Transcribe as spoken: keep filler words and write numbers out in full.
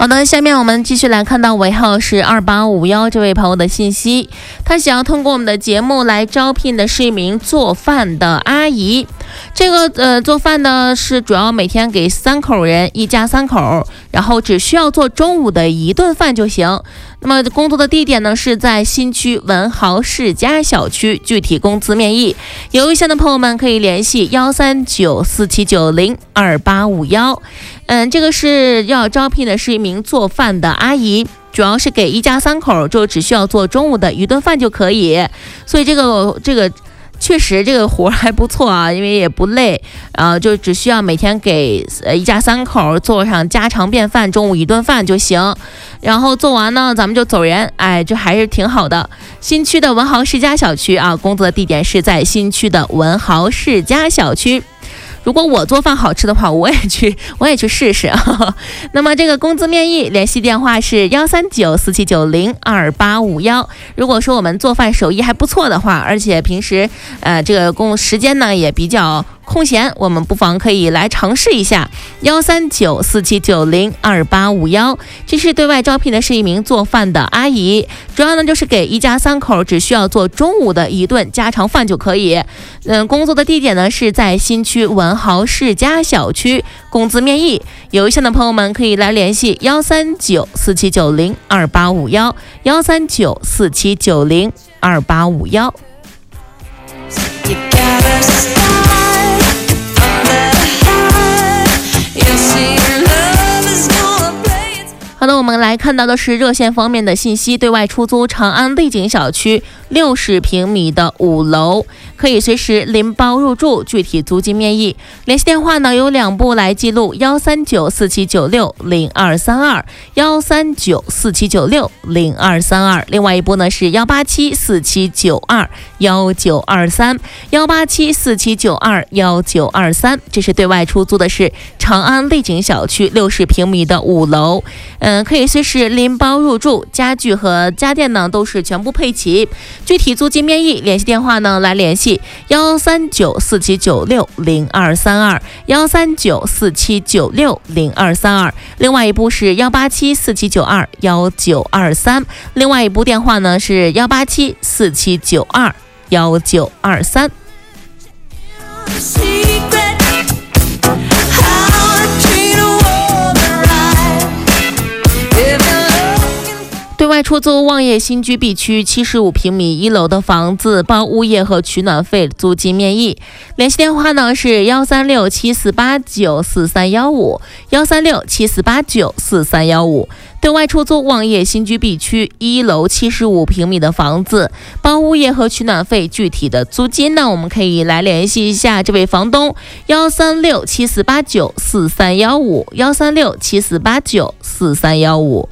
好的，下面我们继续来看到尾号是二八五一这位朋友的信息，他想要通过我们的节目来招聘的是一名做饭的阿姨。这个呃做饭呢是主要每天给三口人，一家三口，然后只需要做中午的一顿饭就行。那么工作的地点呢是在新区文豪世家小区，具体工资面议。有意向的朋友们可以联系幺三九四七九零二八五一。嗯，这个是要招聘的是一名做饭的阿姨。主要是给一家三口，就只需要做中午的一顿饭就可以，所以这个这个确实这个活还不错啊，因为也不累，然后就只需要每天给呃一家三口做上家常便饭，中午一顿饭就行，然后做完呢咱们就走人，哎，这还是挺好的。新区的文豪世家小区啊，工作的地点是在新区的文豪世家小区。如果我做饭好吃的话，我也去，我也去试试啊。那么这个工资面议，联系电话是幺三九四七九零二八五一。如果说我们做饭手艺还不错的话，而且平时呃这个工时间呢也比较空闲，我们不妨可以来尝试一下幺三九四七九零二八五一。这是对外招聘的是一名做饭的阿姨，主要呢就是给一家三口，只需要做中午的一顿家常饭就可以。嗯，工作的地点呢是在新区文豪世家小区，工资面议。有意向的朋友们可以来联系幺三九四七九零二八五一，幺三九四七九零二八五一。好的，我们来看到的是热线方面的信息，对外出租长安丽景小区六十平米的五楼，可以随时拎包入住，具体租金面议。联系电话呢有两部来记录，幺三九四七九六零二三二，幺三九四七九六零二三二，另外一部呢是幺八七四七九二幺九二三，幺八七四七九二幺九二三。这是对外出租的是长安丽景小区六十平米的五楼，嗯，可以随时拎包入住，家具和家电呢都是全部配齐。具体租金面议，联系电话呢来联系幺三九四七九六零二三二，幺三九四七九六零二三二，另外一部是幺八七四七九二幺九二三，另外一部电话呢是幺八七四七九二幺九二三。对外出租望业新居 B 区七十五平米一楼的房子，包物业和取暖费，租金面议。联系电话呢是幺三六七四八九四三幺五，幺三六七四八九四三幺五。对外出租望业新居 B 区一楼七十五平米的房子，包物业和取暖费，具体的租金呢我们可以来联系一下这位房东，幺三六七四八九四三幺五，幺三六七四八九四三幺五。